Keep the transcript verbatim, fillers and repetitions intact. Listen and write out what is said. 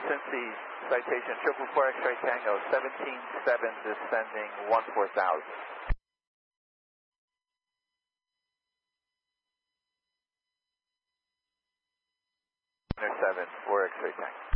Cincy citation, triple four X-ray Tango, seventeen seven descending, one four thousand. seven, four X-ray Tango.